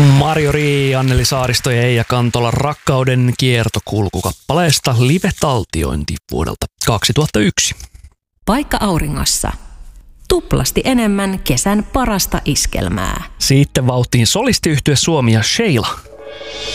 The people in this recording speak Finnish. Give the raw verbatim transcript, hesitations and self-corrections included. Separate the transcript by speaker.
Speaker 1: Marjo Rii, Anneli Saaristo ja Eija Kantola Rakkauden kiertokulkukappaleesta live-taltiointi vuodelta kaksituhattayksi.
Speaker 2: Paikka auringossa. Tuplasti enemmän kesän parasta iskelmää.
Speaker 1: Sitten vauhtiin solistiyhtye Suomi ja Sheila.